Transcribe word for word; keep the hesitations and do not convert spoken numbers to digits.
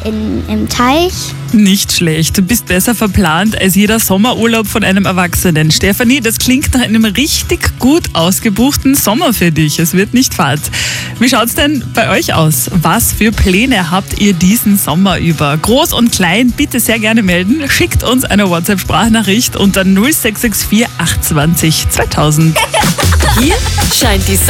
in, im Teich. Nicht schlecht. Du bist besser verplant als jeder Sommerurlaub von einem Erwachsenen. Stefanie, das klingt nach einem richtig gut ausgebuchten Sommer für dich. Es wird nicht fad. Wie schaut's denn bei euch aus? Was für Pläne habt ihr diesen Sommer über? Groß und klein, bitte sehr gerne melden. Schickt uns eine WhatsApp-Sprachnachricht unter null sechs sechs vier achtundzwanzig zweitausend. Hier scheint die Sonne.